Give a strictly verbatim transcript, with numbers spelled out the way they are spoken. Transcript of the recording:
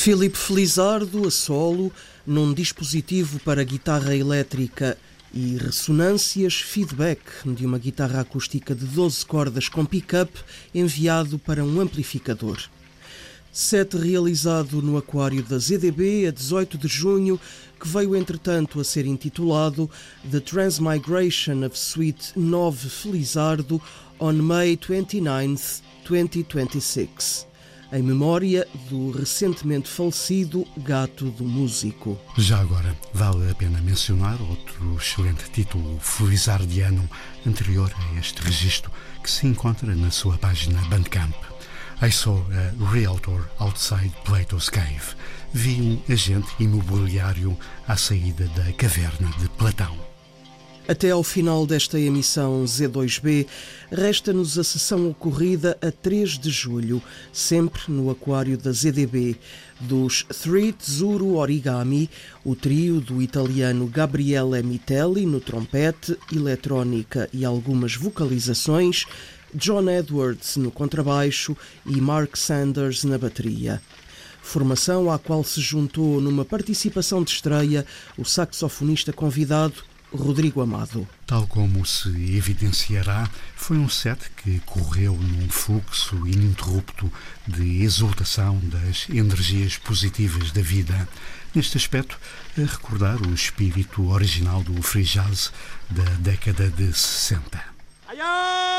Philip Felizardo, a solo, num dispositivo para guitarra elétrica e ressonâncias, feedback de uma guitarra acústica de doze cordas com pick-up enviado para um amplificador. Set realizado no Aquário da Z D B a dezoito de junho, que veio entretanto a ser intitulado The Transmigration of Suite nove Felizardo on May twenty-ninth, twenty twenty-six, em memória do recentemente falecido gato do músico. Já agora, vale a pena mencionar outro excelente título felizardiano anterior a este registro, que se encontra na sua página Bandcamp. I saw a realtor outside Plato's Cave. Vi um agente imobiliário à saída da caverna de Platão. Até ao final desta emissão Z dois B, resta-nos a sessão ocorrida a três de julho, sempre no Aquário da Z D B, dos Three Tsuru Origami, o trio do italiano Gabriele Mitelli no trompete, eletrónica e algumas vocalizações, John Edwards no contrabaixo e Mark Sanders na bateria. Formação à qual se juntou numa participação de estreia o saxofonista convidado Rodrigo Amado. Tal como se evidenciará, foi um set que correu num fluxo ininterrupto de exultação das energias positivas da vida. Neste aspecto, a recordar o espírito original do free jazz da década de sessenta.